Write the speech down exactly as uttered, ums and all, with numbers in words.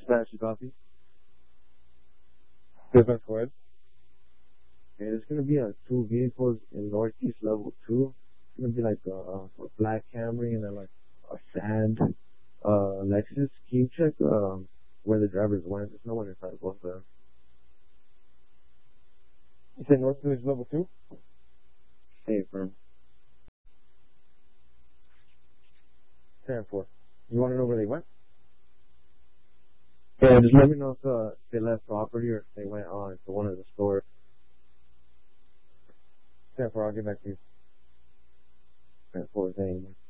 Spanish coffee. Different squared. And there's gonna be uh, two vehicles in Northeast Level Two. It's gonna be like a, a black Camry and then like a sand uh Lexus. Can you check um where the drivers went? There's no one inside both of them. You said North Village level two? Hey, firm. ten four. You want to know where they went? Yeah, just let me know if uh, they left property or if they went on to one of the stores. ten four, I'll get back to you. ten four, thank you.